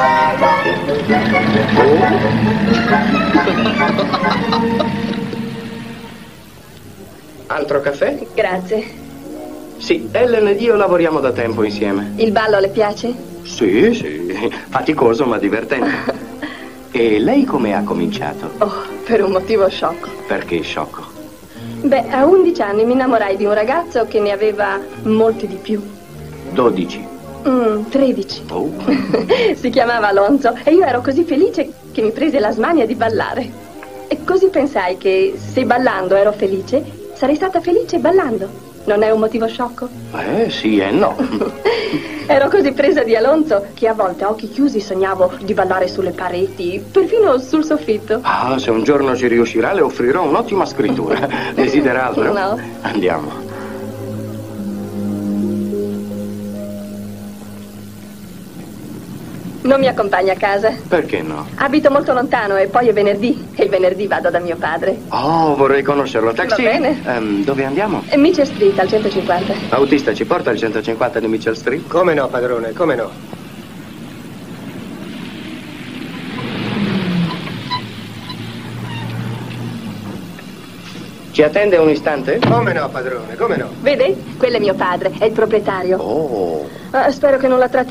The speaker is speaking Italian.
Altro caffè? Grazie. Sì, Ellen ed io lavoriamo da tempo insieme. Il ballo le piace? Sì, sì, faticoso ma divertente. E lei come ha cominciato? Oh, per un motivo sciocco. Perché sciocco? Beh, a 11 anni mi innamorai di un ragazzo che ne aveva molti di più. 12. 13. Oh. Si chiamava Alonso e io ero così felice che mi prese la smania di ballare. E così pensai che se ballando ero felice, sarei stata felice ballando. Non è un motivo sciocco? Sì e no. Ero così presa di Alonso che a volte a occhi chiusi sognavo di ballare sulle pareti, perfino sul soffitto. Ah, se un giorno ci riuscirà le offrirò un'ottima scrittura. Desidera altro? No. Andiamo. Non mi accompagni a casa? Perché no? Abito molto lontano e poi è venerdì e il venerdì vado da mio padre. Oh, vorrei conoscerlo. Taxi? Va bene. Dove andiamo? Mitchell Street al 150. Autista, ci porta al 150 di Mitchell Street? Come no, padrone, come no? Ci attende un istante? Come no, padrone, come no? Vede? Quello è mio padre, è il proprietario. Oh. Spero che non la tratti